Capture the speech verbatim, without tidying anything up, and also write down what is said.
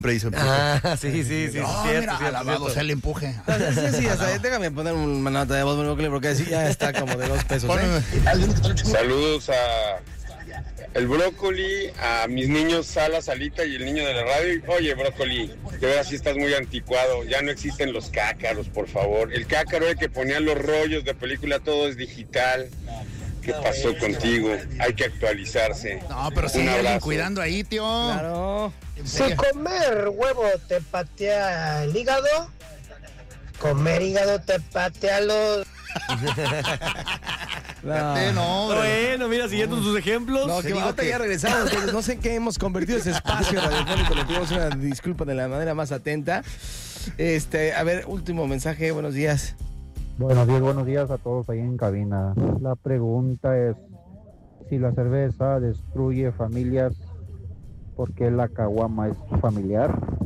hizo empuje. Ah, sí, sí, sí. sí No, cierto, mira, cierto, alabado cierto. sea el empuje. Entonces, sí, sí, hasta ahí, déjame poner una nota de voz, brócoli, porque así ya está como de dos pesos. ¿eh? Saludos a el brócoli, a mis niños Sala, Salita y el niño de la radio. Oye, brócoli, de verdad sí estás muy anticuado. Ya no existen los cácaros, por favor. El cácaro el que ponían los rollos de película, todo es digital. ¿Qué pasó contigo? Hay que actualizarse. No, pero Un sí, alguien abrazo. cuidando ahí, tío. Claro. Si comer huevo te patea el hígado, comer hígado te patea los... Fíjate, no, hombre. Bueno, mira, siguiendo sus ejemplos. No, Te que digo ahorita que- ya regresamos. que no sé en qué hemos convertido ese espacio radiofónico. Le pedimos una disculpa de la manera más atenta. Este, a ver, último mensaje. Buenos días. Buenos días, buenos días a todos ahí en cabina. La pregunta es, si la cerveza destruye familias, ¿por qué la caguama es familiar?